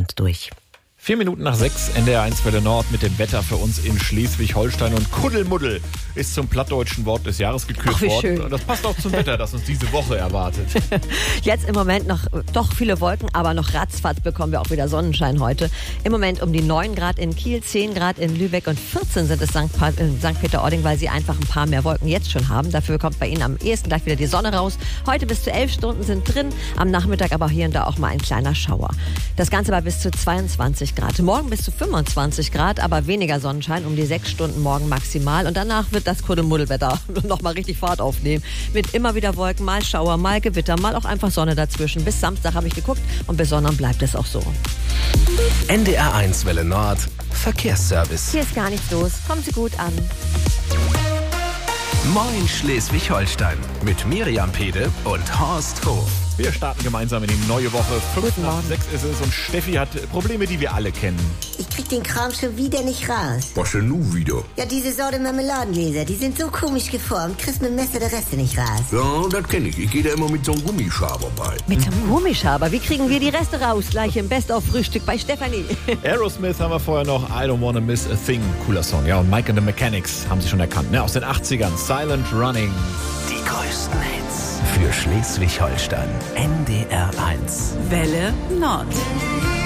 Land durch. 6:04, NDR 1 Welle Nord mit dem Wetter für uns in Schleswig-Holstein. Und Kuddelmuddel ist zum plattdeutschen Wort des Jahres gekürt worden. Schön. Und das passt auch zum Wetter, das uns diese Woche erwartet. Jetzt im Moment noch doch viele Wolken, aber noch ratzfatz bekommen wir auch wieder Sonnenschein heute. Im Moment um die 9 Grad in Kiel, 10 Grad in Lübeck und 14 sind es in St. Peter-Ording, weil sie einfach ein paar mehr Wolken jetzt schon haben. Dafür kommt bei Ihnen am ehesten gleich wieder die Sonne raus. Heute bis zu 11 Stunden sind drin, am Nachmittag aber hier und da auch mal ein kleiner Schauer. Das Ganze bei bis zu 22 Grad. Morgen bis zu 25 Grad, aber weniger Sonnenschein, um die 6 Stunden morgen maximal. Und danach wird das Kuddelmuddelwetter nochmal richtig Fahrt aufnehmen. Mit immer wieder Wolken, mal Schauer, mal Gewitter, mal auch einfach Sonne dazwischen. Bis Samstag habe ich geguckt und bis Sonntag bleibt es auch so. NDR 1 Welle Nord, Verkehrsservice. Hier ist gar nichts los. Kommen Sie gut an. Moin Schleswig-Holstein mit Miriam Pede und Horst Hof. Wir starten gemeinsam in die neue Woche. 5:05 ist es und Steffi hat Probleme, die wir alle kennen. Ich krieg den Kram schon wieder nicht raus. Was denn nun wieder? Ja, diese Sorte Marmeladengläser, die sind so komisch geformt, kriegst mit dem Messer der Reste nicht raus. Ja, das kenne ich. Ich gehe da immer mit so einem Gummischaber bei. Mit einem Gummischaber. Wie kriegen wir die Reste raus? Gleich im Best-of-Frühstück bei Stefanie. Aerosmith haben wir vorher noch. I Don't Wanna Miss a Thing. Cooler Song. Ja, und Mike and the Mechanics haben Sie schon erkannt, ne? Aus den 80ern. Silent Running. Die größten Hits für Schleswig-Holstein. NDR 1. Welle Nord.